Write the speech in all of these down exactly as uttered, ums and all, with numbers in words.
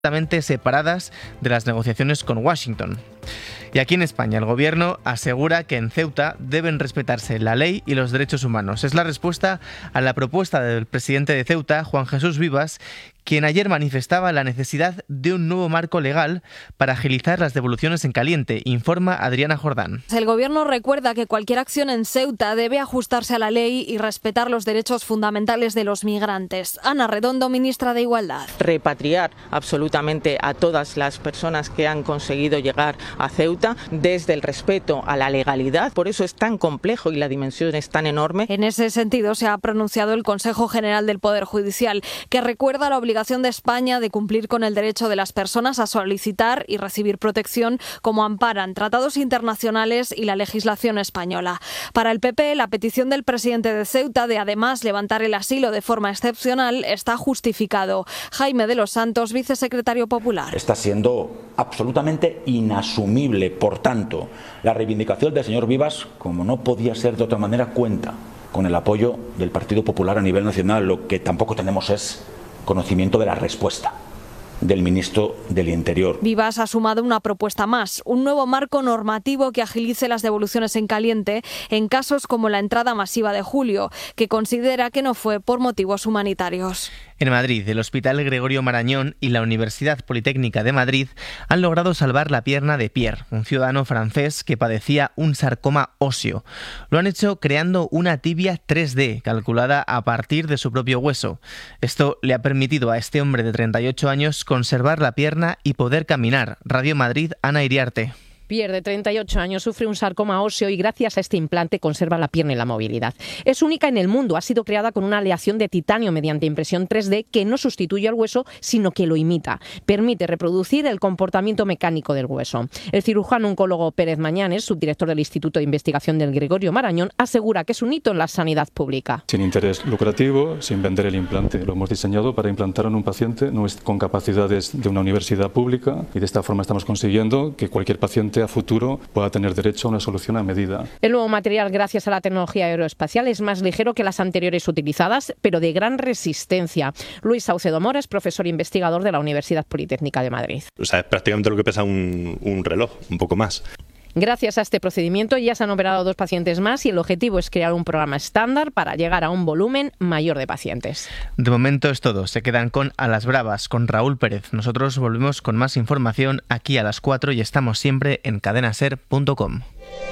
completamente separadas de las negociaciones con Washington. Y aquí en España el gobierno asegura que en Ceuta deben respetarse la ley y los derechos humanos. Es la respuesta a la propuesta del presidente de Ceuta, Juan Jesús Vivas, quien ayer manifestaba la necesidad de un nuevo marco legal para agilizar las devoluciones en caliente, informa Adriana Jordán. El gobierno recuerda que cualquier acción en Ceuta debe ajustarse a la ley y respetar los derechos fundamentales de los migrantes. Ana Redondo, ministra de Igualdad. Repatriar absolutamente a todas las personas que han conseguido llegar a Ceuta desde el respeto a la legalidad. Por eso es tan complejo y la dimensión es tan enorme. En ese sentido se ha pronunciado el Consejo General del Poder Judicial, que recuerda la obligación de España de cumplir con el derecho de las personas a solicitar y recibir protección, como amparan tratados internacionales y la legislación española. Para el P P, la petición del presidente de Ceuta de además levantar el asilo de forma excepcional está justificado. Jaime de los Santos, vicesecretario popular. Está siendo absolutamente inasumible, por tanto, la reivindicación del señor Vivas, como no podía ser de otra manera, cuenta con el apoyo del Partido Popular a nivel nacional. Lo que tampoco tenemos es conocimiento de la respuesta del ministro del Interior. Vivas ha sumado una propuesta más, un nuevo marco normativo que agilice las devoluciones en caliente en casos como la entrada masiva de julio, que considera que no fue por motivos humanitarios. En Madrid, el Hospital Gregorio Marañón y la Universidad Politécnica de Madrid han logrado salvar la pierna de Pierre, un ciudadano francés que padecía un sarcoma óseo. Lo han hecho creando una tibia tres D, calculada a partir de su propio hueso. Esto le ha permitido a este hombre de treinta y ocho años conservar la pierna y poder caminar. Radio Madrid, Ana Iriarte. Pierre, de treinta y ocho años, sufre un sarcoma óseo y gracias a este implante conserva la pierna y la movilidad. Es única en el mundo, ha sido creada con una aleación de titanio mediante impresión tres D que no sustituye al hueso, sino que lo imita. Permite reproducir el comportamiento mecánico del hueso. El cirujano oncólogo Pérez Mañanes, subdirector del Instituto de Investigación del Gregorio Marañón, asegura que es un hito en la sanidad pública. Sin interés lucrativo, sin vender el implante. Lo hemos diseñado para implantar en un paciente con capacidades de una universidad pública y de esta forma estamos consiguiendo que cualquier paciente a futuro pueda tener derecho a una solución a medida. El nuevo material, gracias a la tecnología aeroespacial, es más ligero que las anteriores utilizadas, pero de gran resistencia. Luis Saucedo Mora es profesor investigador de la Universidad Politécnica de Madrid. O sea, es prácticamente lo que pesa un, un reloj, un poco más. Gracias a este procedimiento ya se han operado dos pacientes más y el objetivo es crear un programa estándar para llegar a un volumen mayor de pacientes. De momento es todo. Se quedan con A las Bravas, con Raúl Pérez. Nosotros volvemos con más información aquí a las cuatro y estamos siempre en cadena ser punto com.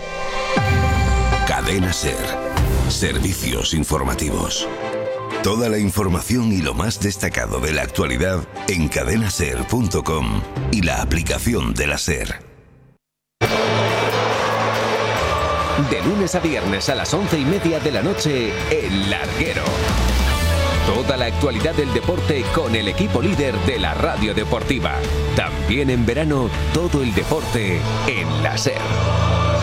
Cadena Ser. Servicios informativos. Toda la información y lo más destacado de la actualidad en cadena ser punto com y la aplicación de la SER. De lunes a viernes a las once y media de la noche, El Larguero. Toda la actualidad del deporte con el equipo líder de la radio deportiva. También en verano, todo el deporte en la SER.